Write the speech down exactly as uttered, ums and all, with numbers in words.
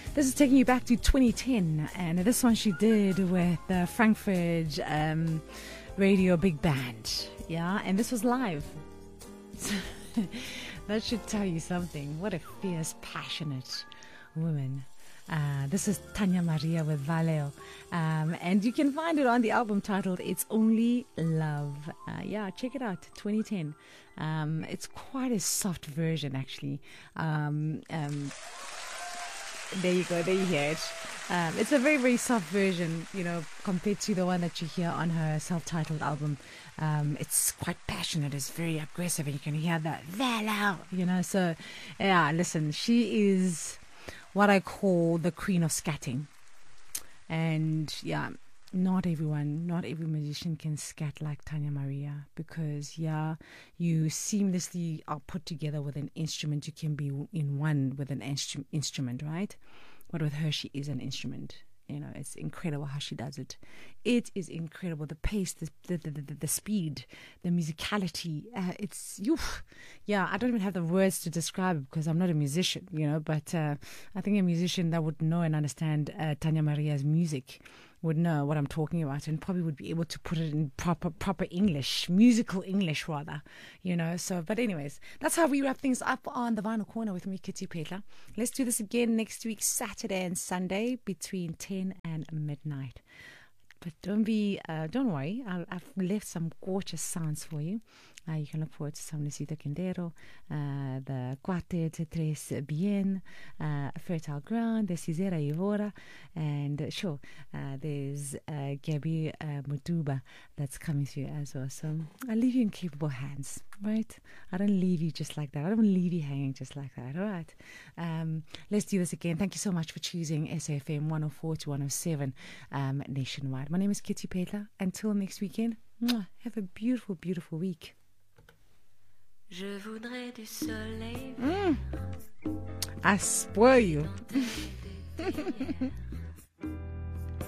This is taking you back to twenty ten, and this one she did with the Frankfurt um, Radio Big Band. Yeah, and this was live. That should tell you something. What a fierce, passionate woman. Uh, this is Tanya Maria with Valeo. Um, and you can find it on the album titled It's Only Love. Uh, yeah, check it out, twenty ten. Um, it's quite a soft version, actually. Um, um, there you go, there you hear it. Um, it's a very, very soft version, you know, compared to the one that you hear on her self-titled album. Um, it's quite passionate, it's very aggressive, and you can hear that Valeo, you know. So, yeah, listen, she is what I call the queen of scatting. And yeah, not everyone, not every musician can scat like Tanya Maria, because yeah, you seamlessly are put together with an instrument. You can be in one with an instru- instrument, right? But with her, she is an instrument. You know, it's incredible how she does it. It is incredible. The pace, the the the, the, the speed, the musicality. Uh, it's you. Yeah, I don't even have the words to describe it because I'm not a musician, you know. But uh, I think a musician that would know and understand uh, Tanya Maria's music would know what I'm talking about, and probably would be able to put it in proper proper English, musical English rather, you know. So, but anyways, that's how we wrap things up on the Vinyl Corner with me, Kitty Petla. Let's do this again next week, Saturday and Sunday, between ten and midnight. But don't be, uh, don't worry, I'll, I've left some gorgeous sounds for you. Uh, you can look forward to some Luisito Quintero, uh, the Quartet Tres Bien, uh, Fertile Ground, the Cesera Ivora, and uh, sure, uh, there's uh, Gabi uh, Mutuba that's coming through as well. So I leave you in capable hands, right? I don't leave you just like that. I don't leave you hanging just like that, all right? Um, let's do this again. Thank you so much for choosing S A F M one oh four to one oh seven um, nationwide. My name is Kitty Petla. Until next weekend, mwah, have a beautiful, beautiful week. Je voudrais du soleil. Mm. I spoil you.